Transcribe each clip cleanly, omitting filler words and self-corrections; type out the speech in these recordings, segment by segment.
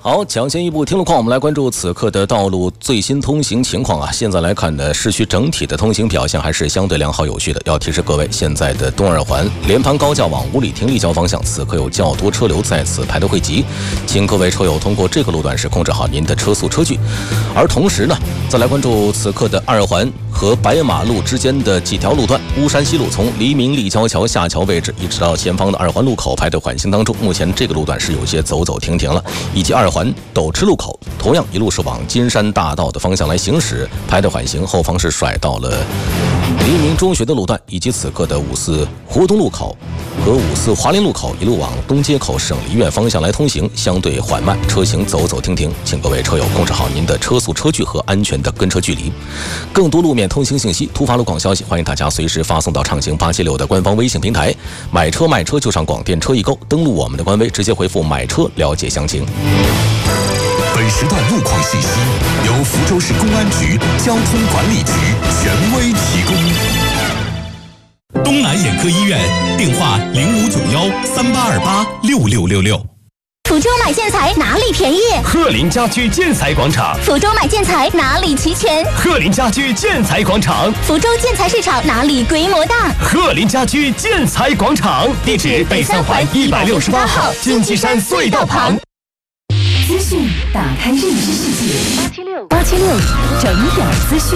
好，抢先一步听路况，我们来关注此刻的道路最新通行情况啊。现在来看呢，市区整体的通行表现还是相对良好有序的。要提示各位，现在的东二环联盘高架往五里亭立交方向，此刻有较多车流在此排队汇集，请各位车友通过这个路段时控制好您的车速车距。而同时呢，再来关注此刻的二环和白马路之间的几条路段，巫山西路从黎明立交桥下桥位置一直到前方的二环路口排队缓行当中，目前这个路段是有些走走停停了，以及二环斗池路口同样一路是往金山大道的方向来行驶，排队缓行，后方是甩到了黎明中学的路段，以及此刻的五四湖东路口和五四华林路口一路往东街口省立医院方向来通行，相对缓慢，车行走走停停，请各位车友控制好您的车速车距和安全的跟车距离。更多路面通行信息、突发路况消息，欢迎大家随时发送到畅行876的官方微信平台，买车卖车就上广电车易购，登录我们的官微，直接回复买车了解详情。 本时段路况信息由福州市公安局交通管理局权威提供。 东南眼科医院电话059138286666。 福州买建材哪里便宜？ 鹤林家居建材广场。 福州买建材哪里齐全？ 鹤林家居建材广场。 福州建材市场哪里规模大？ 鹤林家居建材广场，地址北三环168号金鸡山隧道旁。 资讯打开认知世界，876整点资讯。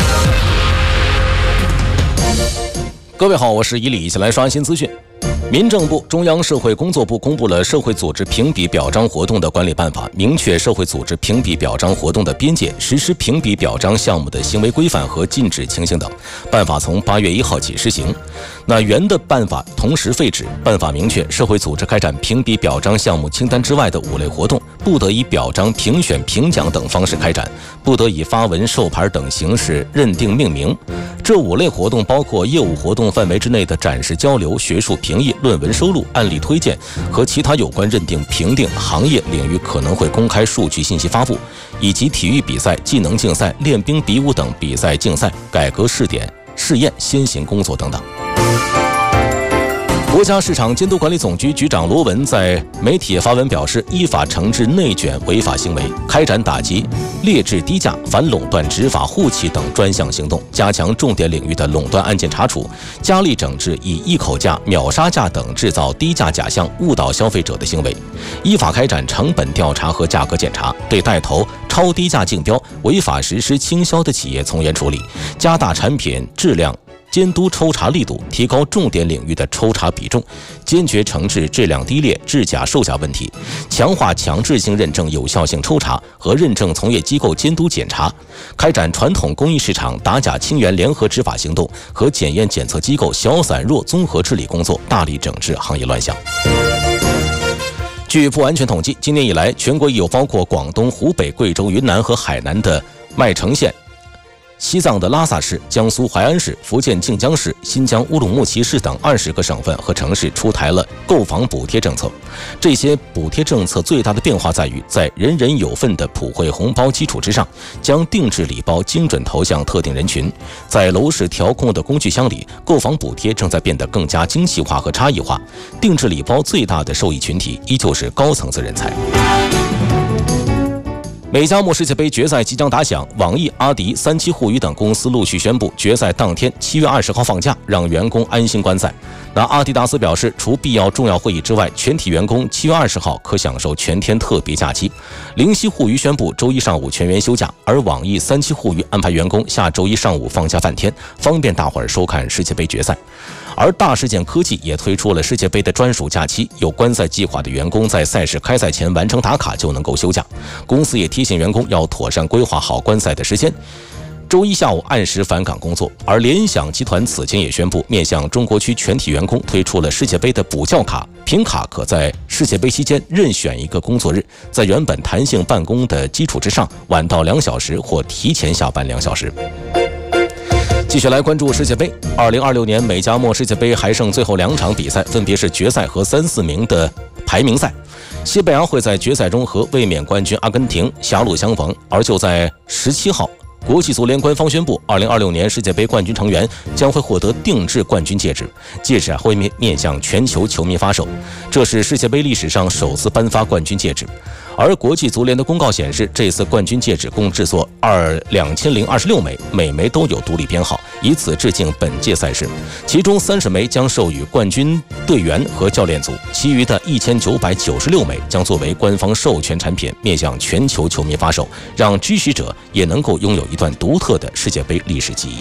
各位好，我是伊利，一起来刷新资讯。民政部、中央社会工作部公布了社会组织评比表彰活动的管理办法，明确社会组织评比表彰活动的边界，实施评比表彰项目的行为规范和禁止情形等。办法从8月1号起施行。那原的办法同时废止。办法明确，社会组织开展评比表彰项目清单之外的5类活动，不得以表彰、评选、评奖等方式开展，不得以发文、授牌等形式认定命名。这5类活动包括业务活动范围之内的展示交流、学术评议、论文收录、案例推荐和其他有关认定、评定、行业领域可能会公开数据信息发布，以及体育比赛、技能竞赛、练兵比武等比赛竞赛、改革试点、试验先行工作等等。国家市场监督管理总局局长罗文在媒体发文表示，依法惩治内卷违法行为，开展打击劣质低价、反垄断、执法护企等专项行动，加强重点领域的垄断案件查处，加力整治以一口价、秒杀价等制造低价假象、误导消费者的行为，依法开展成本调查和价格检查，对带头超低价竞标、违法实施倾销的企业从严处理，加大产品质量监督抽查力度，提高重点领域的抽查比重，坚决惩治质量低劣、制假售假问题，强化强制性认证有效性抽查和认证从业机构监督检查，开展传统工艺市场打假清源联合执法行动和检验检测机构小散弱综合治理工作，大力整治行业乱象。据不完全统计，今年以来，全国已有包括广东、湖北、贵州、云南和海南的麦城县、西藏的拉萨市、江苏淮安市、福建晋江市、新疆乌鲁木齐市等20个省份和城市出台了购房补贴政策。这些补贴政策最大的变化在于，在人人有份的普惠红包基础之上，将定制礼包精准投向特定人群。在楼市调控的工具箱里，购房补贴正在变得更加精细化和差异化。定制礼包最大的受益群体依旧是高层次人才。美加墨世界杯决赛即将打响，网易、阿迪、三七互娱等公司陆续宣布，决赛当天7月20号放假，让员工安心观赛。那阿迪达斯表示，除必要重要会议之外，全体员工7月20号可享受全天特别假期。灵犀互娱宣布周一上午全员休假，而网易、三七互娱安排员工下周一上午放假半天，方便大伙儿收看世界杯决赛。而大事件科技也推出了世界杯的专属假期，有观赛计划的员工在赛事开赛前完成打卡就能够休假。公司也提醒员工要妥善规划好观赛的时间，周一下午按时返岗工作。而联想集团此前也宣布，面向中国区全体员工推出了世界杯的补觉卡，凭卡可在世界杯期间任选一个工作日，在原本弹性办公的基础之上，晚到2小时或提前下班2小时。继续来关注世界杯。2026年美加墨世界杯还剩最后2场比赛，分别是决赛和3、4名的排名赛。西班牙会在决赛中和卫冕冠军阿根廷狭路相逢，而就在17号，国际足联官方宣布，2026年世界杯冠军成员将会获得定制冠军戒指，戒指会面向全球球迷发售，这是世界杯历史上首次颁发冠军戒指。 而国际足联的公告显示，这次冠军戒指共制作2026枚，每枚都有独立编号，以此致敬本届赛事。其中30枚将授予冠军队员和教练组，其余的1996枚将作为官方授权产品面向全球球迷发售，让支持者也能够拥有一段独特的世界杯历史记忆。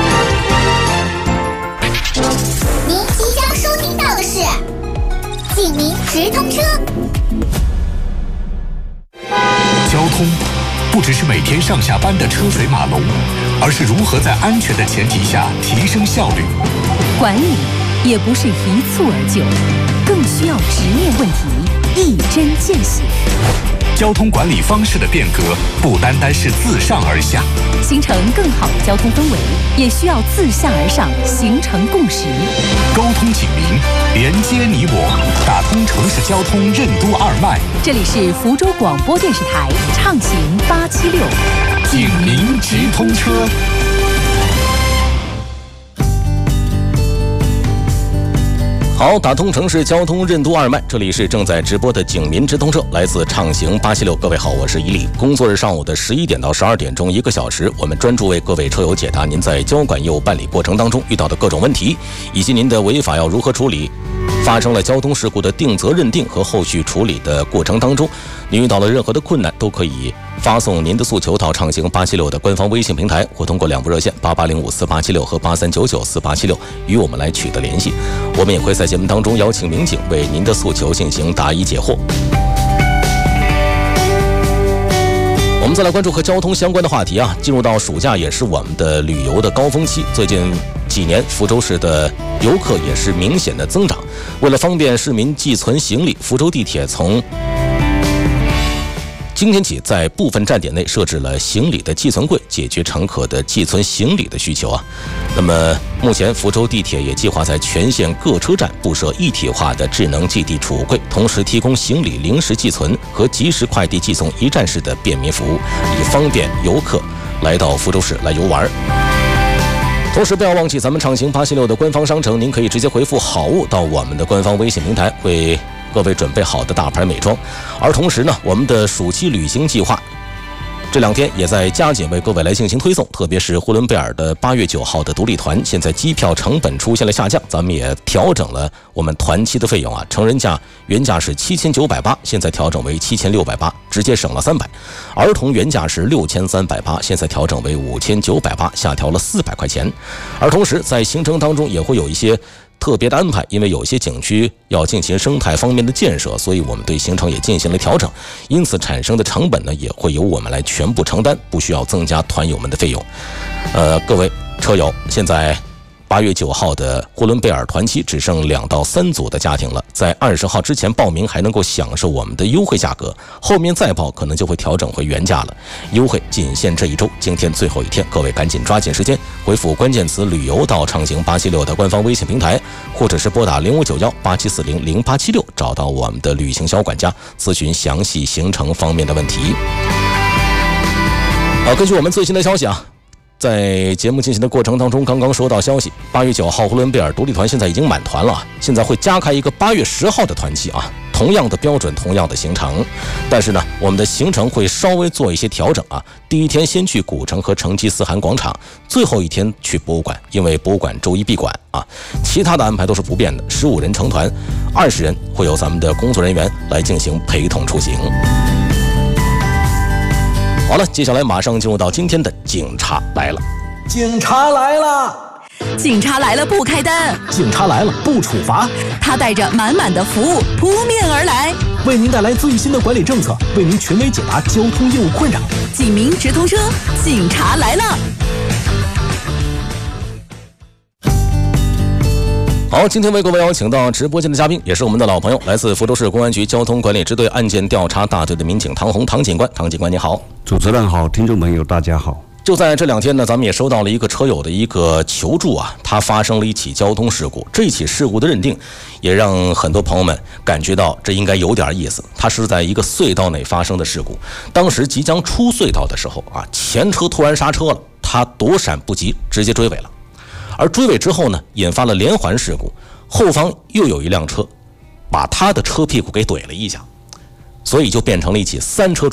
您即将收听到的是警民直通车。 交通不只是每天上下班的车水马龙，而是如何在安全的前提下提升效率。 管理也不是一蹴而就，更需要直面问题，一针见血。 交通管理方式的变革不单单是自上而下， 形成更好的交通氛围，也需要自下而上形成共识。 沟通警民，连接你我，打通城市交通任督二脉。 这里是福州广播电视台畅行876 警民直通车。 好，打通城市交通任督二脉，这里是正在直播的警民直通车，来自畅行876。各位好，我是伊利。工作日上午的11点到12点钟，1个小时，我们专注为各位车友解答您在交管业务办理过程当中遇到的各种问题，以及您的违法要如何处理。发生了交通事故的定责认定和后续处理的过程当中，您遇到了任何的困难，都可以发送您的诉求到畅行876的官方微信平台，或通过2部热线88054876和83994876与我们来取得联系。我们也会在节目当中邀请民警为您的诉求进行答疑解惑。我们再来关注和交通相关的话题啊，进入到暑假也是我们的旅游的高峰期，最近几年福州市的游客也是明显的增长。为了方便市民寄存行李，福州地铁从今天起在部分站点内设置了行李的寄存柜，解决乘客的寄存行李的需求啊。那么目前福州地铁也计划在全线各车站布设一体化的智能寄递储物柜，同时提供行李临时寄存和即时快递寄送一站式的便民服务，以方便游客来到福州市来游玩。同时不要忘记咱们畅行876的官方商城，您可以直接回复好物到我们的官方微信平台，为各位准备好的大牌美妆。而同时呢，我们的暑期旅行计划这2天也在加紧为各位来进行推送，特别是呼伦贝尔的8月9号的独立团，现在机票成本出现了下降，咱们也调整了我们团期的费用啊，成人价原价是7980，现在调整为7680，直接省了300；儿童原价是6380，现在调整为5980，下调了400块钱。而同时在行程当中也会有一些特别的安排，因为有些景区要进行生态方面的建设，所以我们对行程也进行了调整，因此产生的成本呢也会由我们来全部承担，不需要增加团友们的费用。各位车友，现在8月9号的呼伦贝尔团期只剩2到3组的家庭了，在20号之前报名还能够享受我们的优惠价格，后面再报可能就会调整回原价了。优惠仅限这一周，今天最后一天，各位赶紧抓紧时间回复关键词旅游到畅行876的官方微信平台，或者是拨打059187400876找到我们的旅行小管家咨询详细行程方面的问题。根据我们最新的消息啊，在节目进行的过程当中，刚刚收到消息，8月9号呼伦贝尔独立团现在已经满团了，现在会加开一个8月10号的团期啊，同样的标准，同样的行程，但是呢，我们的行程会稍微做一些调整啊。第一天先去古城和成吉思汗广场，最后一天去博物馆，因为博物馆周一闭馆啊。其他的安排都是不变的，15人成团，20人会由咱们的工作人员来进行陪同出行。好了，接下来马上进入到今天的警察来了。 警察来了！ 警察来了不开单， 警察来了不处罚， 他带着满满的服务扑面而来， 为您带来最新的管理政策，为您权威解答交通业务困扰。 警民直通车，警察来了！ 好，今天为各位邀请到直播间的嘉宾，也是我们的老朋友，来自福州市公安局交通管理支队案件调查大队的民警唐红，唐警官。唐警官你好。 主持人好，听众朋友大家好。 就在这2天呢，咱们也收到了一个车友的一个求助啊，他发生了一起交通事故。这起事故的认定也让很多朋友们感觉到这应该有点意思。他是在一个隧道内发生的事故，当时即将出隧道的时候啊，前车突然刹车了，他躲闪不及，直接追尾了。而追尾之后呢，引发了连环事故，后方又有一辆车把他的车屁股给怼了一下。 所以就变成了一起3车